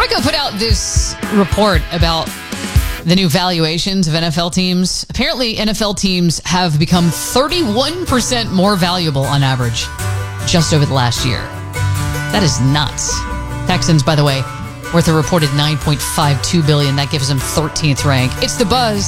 Geico put out this report about the new valuations of NFL teams. Apparently, NFL teams have become 31% more valuable on average just over the last year. That is nuts. Texans, by the way, worth a reported $9.52 billion. That gives them 13th rank. It's The Buzz.